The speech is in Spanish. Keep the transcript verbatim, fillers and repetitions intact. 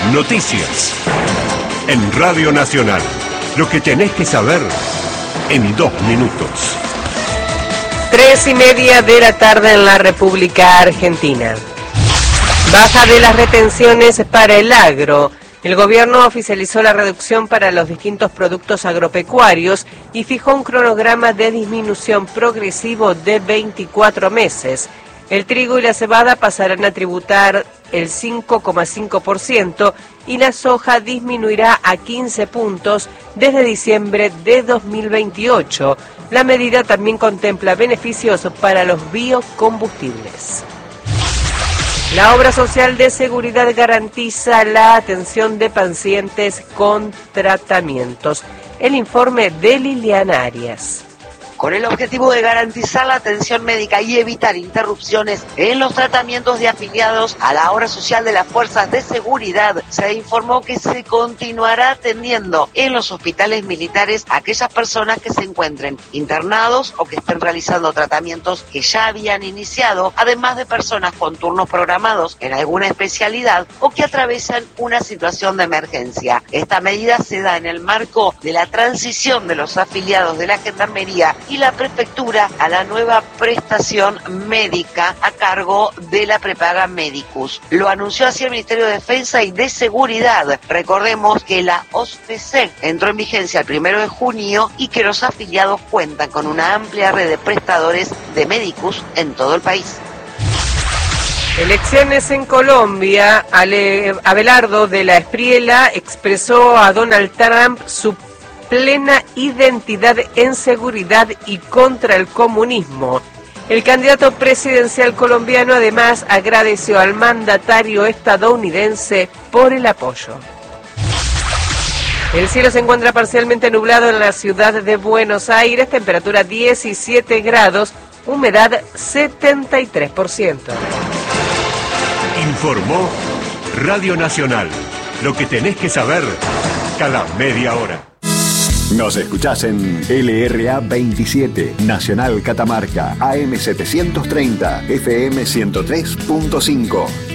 Noticias. En Radio Nacional. Lo que tenés que saber en dos minutos. Tres y media de la tarde en la República Argentina. Baja de las retenciones para el agro. El gobierno oficializó la reducción para los distintos productos agropecuarios y fijó un cronograma de disminución progresivo de veinticuatro meses. El trigo y la cebada pasarán a tributar el cinco coma cinco por ciento y la soja disminuirá a quince puntos desde diciembre de dos mil veintiocho. La medida también contempla beneficios para los biocombustibles. La obra social de seguridad garantiza la atención de pacientes con tratamientos. El informe de Liliana Arias. Con el objetivo de garantizar la atención médica y evitar interrupciones en los tratamientos de afiliados a la obra social de las fuerzas de seguridad, se informó que se continuará atendiendo en los hospitales militares a aquellas personas que se encuentren internados o que estén realizando tratamientos que ya habían iniciado, además de personas con turnos programados en alguna especialidad o que atraviesan una situación de emergencia. Esta medida se da en el marco de la transición de los afiliados de la Gendarmería y la Prefectura a la nueva prestación médica a cargo de la prepaga Medicus. Lo anunció así el Ministerio de Defensa y de Seguridad. Recordemos que la O S P E C entró en vigencia el primero de junio y que los afiliados cuentan con una amplia red de prestadores de Medicus en todo el país. Elecciones en Colombia. Ale, Abelardo de la Espriella expresó a Donald Trump su plena identidad en seguridad y contra el comunismo. El candidato presidencial colombiano además agradeció al mandatario estadounidense por el apoyo. El cielo se encuentra parcialmente nublado en la ciudad de Buenos Aires, temperatura diecisiete grados, humedad setenta y tres por ciento. Informó Radio Nacional. Lo que tenés que saber cada media hora. Nos escuchás en L R A veintisiete, Nacional Catamarca, A M setecientos treinta, F M ciento tres punto cinco.